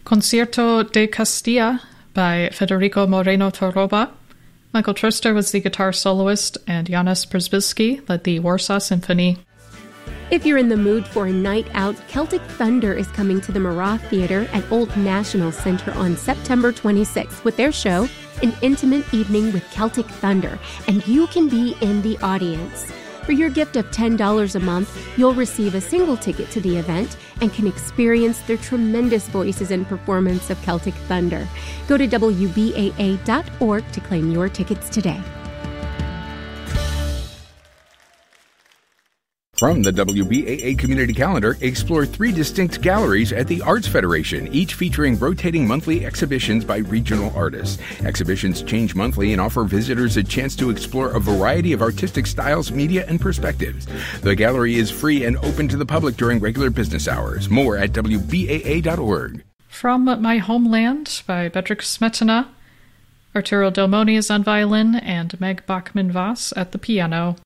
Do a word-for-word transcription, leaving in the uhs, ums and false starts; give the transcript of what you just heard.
Concierto de Castilla by Federico Moreno Torroba. Michael Trista was the guitar soloist, and Janusz Przybylski led the Warsaw Symphony. If you're in the mood for a night out, Celtic Thunder is coming to the Marat Theater at Old National Center on September twenty-sixth with their show, An Intimate Evening with Celtic Thunder, and you can be in the audience. For your gift of ten dollars a month, you'll receive a single ticket to the event and can experience their tremendous voices and performance of Celtic Thunder. Go to W B A A dot org to claim your tickets today. From the W B A A Community Calendar, explore three distinct galleries at the Arts Federation, each featuring rotating monthly exhibitions by regional artists. Exhibitions change monthly and offer visitors a chance to explore a variety of artistic styles, media, and perspectives. The gallery is free and open to the public during regular business hours. More at W B A A dot org. From My Homeland by Bedřich Smetana. Arturo Del Moni is on violin and Meg Bachman-Voss at the piano.